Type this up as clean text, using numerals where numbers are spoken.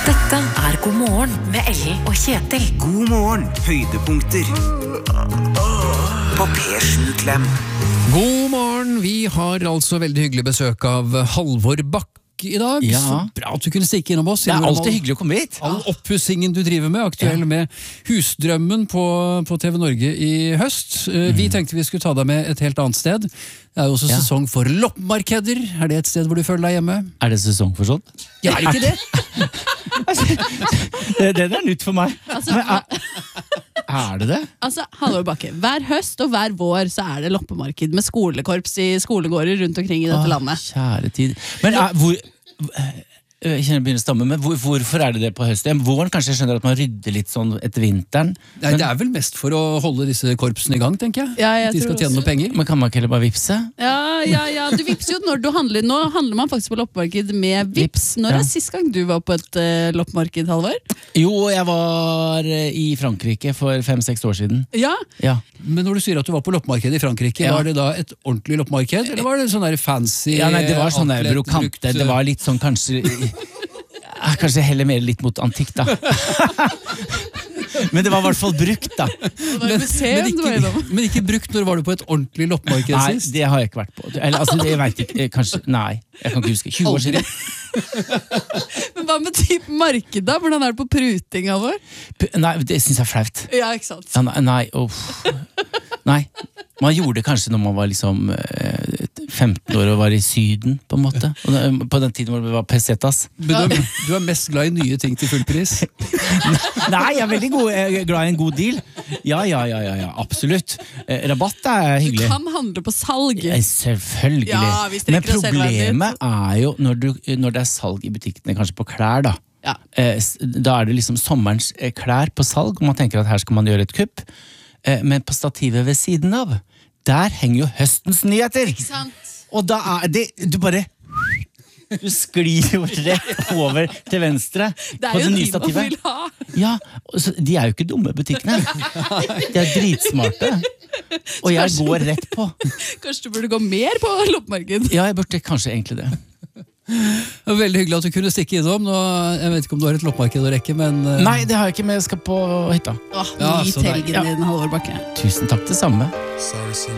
Dette God morgen med Ellen og Kjetil. God morgen, høydepunkter på P7-klem. God morgen, vi har altså veldig hyggelig besøk av Halvor Bakke I dag. Ja. Så bra at du kunne stikke innom oss. Det alltid hyggelig å komme hit. All oppussingen du driver med, aktuell med Husdrømmen på TV Norge I høst. Vi tenkte vi skulle ta deg med et helt annet sted. Det jo også sesong for loppemarkeder. Det et sted hvor du føler deg hjemme? Det sesong for sånt? Ja, ikke det? det nytt for meg. Altså, det det? Altså, Halvor Bakke, hver høst og hver vår så det loppemarked med skolekorps I skolegårder rundt omkring I dette landet. Kjære tid. Men jeg kjenner begynner å stamme, men hvorfor det på høsten? Våren kanskje jeg skjønner at man rydder litt sånn etter vinteren. Nei, det vel mest for å holde disse korpsene I gang, tenker jeg. Ja, jeg de skal tror tjene noe penger. Men kan man ikke heller bare vipse? Ja, du vipser jo når du handler. Nå handler man faktisk på loppemarked med vips. Når sist gang du var på et loppemarked, Halvor? Jo, jeg var I Frankrike for 5-6 år siden. Ja. Men når du sier at du var på loppemarked I Frankrike, var det da et ordentlig loppemarked, eller var det sånn der fancy? Ja, nei, det var sånn der brokante, det var litt sånn kanskje heller mer litt mot antikk da. Men det var I hvert fall brukt da. Men ikke brukt når var du på et ordentlig loppemarked Nei, sist? det har jeg ikke vært på. Eller, altså, jeg vet ikke, kanskje, nei, jeg kan ikke huske. 20 år siden. Men hva med typ marked da? Hvordan det på pruting, Halvor? Nei, det synes jeg flaut. Ja, ikke sant? Ja, nei, man gjorde det kanskje når man var liksom 15 år og var I syden, på en måte. Og på den tiden hvor det var pesetas. Men du mest glad I nye ting til full pris? Nei, jeg veldig glad I en god deal. Ja, absolutt. Rabatt hyggelig. Du kan handle på salg. Selvfølgelig. Ja, vi men strekker oss selv problemet jo når det salg I butikkene, kanskje på klær da. Ja. Da det liksom sommerens klær på salg, og man tenker at her skal man gjøre et kupp. Men på stativet ved siden av, der henger jo høstens nyheter. Ikke sant? Og da det, du sklir jo rett over til venstre på det nye stativet. Ja, så de jo ikke dumme butikkene. De dritsmarte. Og jeg går rett på. Kanskje du burde gå mer på loppemarked? Ja, jeg burde kanskje egentlig det. Det var veldig hyggelig at du kunne stikke innom. Nå, jeg vet ikke om du har et loppemarked å rekke, men... Nei, det har jeg ikke, men jeg skal på hytta. Nyt helgen din, Halvor Bakke. Tusen takk, det samme.